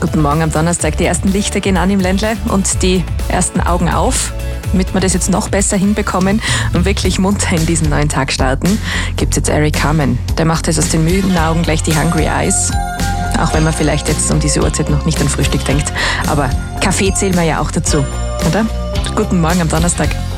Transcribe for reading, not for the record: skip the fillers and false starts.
Guten Morgen am Donnerstag. Die ersten Lichter gehen an im Ländle und die ersten Augen auf. Damit wir das jetzt noch besser hinbekommen und wirklich munter in diesen neuen Tag starten, gibt es jetzt Eric Carmen. Der macht jetzt aus den müden Augen gleich die Hungry Eyes. Auch wenn man vielleicht jetzt um diese Uhrzeit noch nicht an Frühstück denkt. Aber Kaffee zählen wir ja auch dazu, oder? Guten Morgen am Donnerstag.